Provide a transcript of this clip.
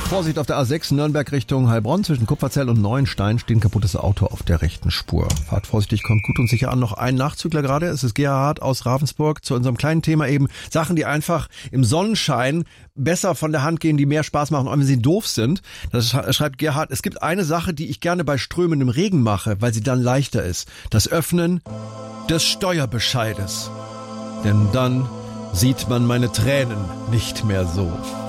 Vorsicht auf der A6 Nürnberg Richtung Heilbronn. Zwischen Kupferzell und Neuenstein steht ein kaputtes Auto auf der rechten Spur. Fahrt vorsichtig, kommt gut und sicher an. Noch ein Nachzügler gerade. Es ist Gerhard aus Ravensburg zu unserem kleinen Thema eben. Sachen, die einfach im Sonnenschein besser von der Hand gehen, die mehr Spaß machen, auch wenn sie doof sind. Das schreibt Gerhard. Es gibt eine Sache, die ich gerne bei strömendem Regen mache, weil sie dann leichter ist. Das Öffnen des Steuerbescheides. Denn dann sieht man meine Tränen nicht mehr so.